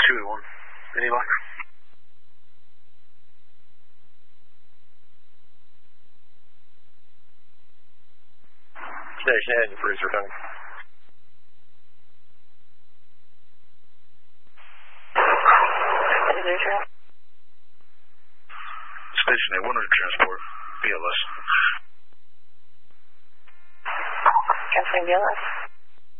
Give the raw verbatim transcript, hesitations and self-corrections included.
two eight one. Any luck? Station eight, Bruce returning. Station eight, one hundred transport, B L S. Transferring B L S.